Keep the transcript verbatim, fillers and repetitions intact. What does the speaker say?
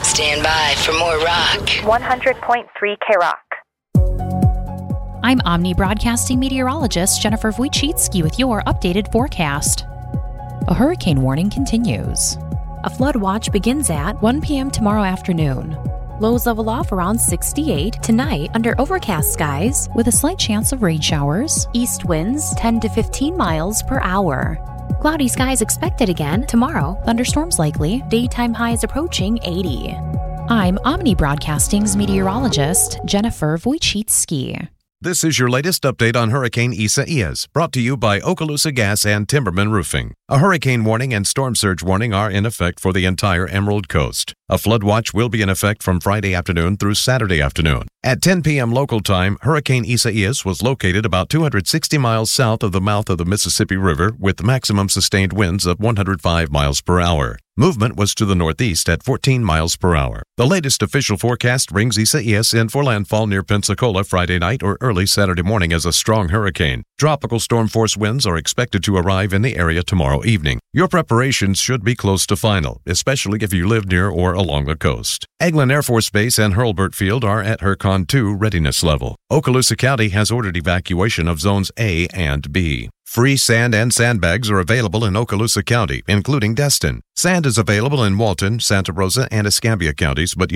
Stand by for more rock. one hundred point three K-Rock. I'm Omni Broadcasting meteorologist Jennifer Wojcicki with your updated forecast. A hurricane warning continues. A flood watch begins at one p.m. tomorrow afternoon. Lows level off around sixty-eight tonight under overcast skies with a slight chance of rain showers. East winds ten to fifteen miles per hour. Cloudy skies expected again tomorrow. Thunderstorms likely. Daytime highs approaching eighty. I'm Omni Broadcasting's meteorologist Jennifer Wojcicki. This is your latest update on Hurricane Isaias, brought to you by Okaloosa Gas and Timberman Roofing. A hurricane warning and storm surge warning are in effect for the entire Emerald Coast. A flood watch will be in effect from Friday afternoon through Saturday afternoon. At ten p.m. local time, Hurricane Isaias was located about two hundred sixty miles south of the mouth of the Mississippi River with maximum sustained winds of one hundred five miles per hour. Movement was to the northeast at fourteen miles per hour. The latest official forecast brings Isaias in for landfall near Pensacola Friday night or early Saturday morning as a strong hurricane. Tropical storm force winds are expected to arrive in the area tomorrow evening. Your preparations should be close to final, especially if you live near or along the coast. Eglin Air Force Base and Hurlburt Field are at HURCON two readiness level. Okaloosa County has ordered evacuation of zones A and B. Free sand and sandbags are available in Okaloosa County, including Destin. Sand is available in Walton, Santa Rosa, and Escambia counties, but you